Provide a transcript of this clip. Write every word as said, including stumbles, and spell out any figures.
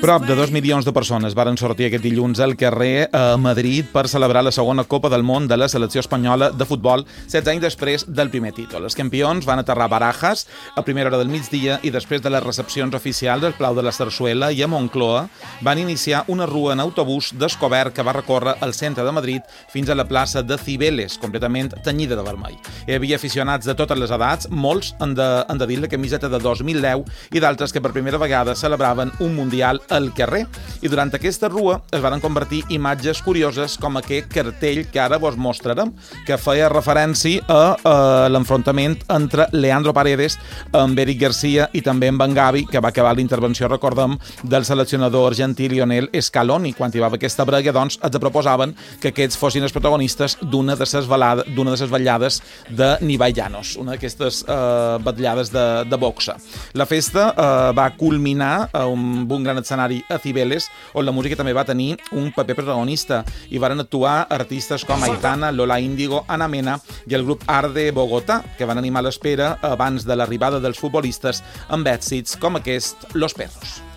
Prop de dos milions de persones varen sortir aquest dilluns al carrer a Madrid per celebrar la segona Copa del Món de la selecció espanyola de futbol, setze anys després del primer títol. Els campions van aterrar a Barajas a primera hora del migdia i després de les recepcions oficials al Palau de la Sarsuela i a Moncloa van iniciar una rua en autobús descobert que va recórrer el centre de Madrid fins a la plaça de Cibeles, completament tenyida de vermell. Hi havia aficionats de totes les edats, molts han de, han de dir la camiseta de dos mil deu i d'altres que per primera vegada celebraven un Mundial al carrer. I durant aquesta rua es van convertir imatges curioses com aquest cartell que ara vos mostrarem, que feia referència a, a l'enfrontament entre Leandro Paredes amb Eric Garcia i també amb en Gavi, que va acabar la intervenció, recordem, del seleccionador argentí Lionel Scaloni. Quan hi va haver aquesta brega, doncs, ens proposaven que aquests fossin els protagonistes d'una de les balades, d'una de les vetllades de Nibai Llanos, una d'aquestes eh, vetllades de, de boxa. La festa eh, va culminar amb un gran escenari a Cibeles, on la música també va tenir un paper protagonista. Hi van actuar artistes com Aitana, Lola Índigo, Ana Mena i el grup Art de Bogotà, que van animar l'espera abans de l'arribada dels futbolistes amb èxits com aquest Los Perros.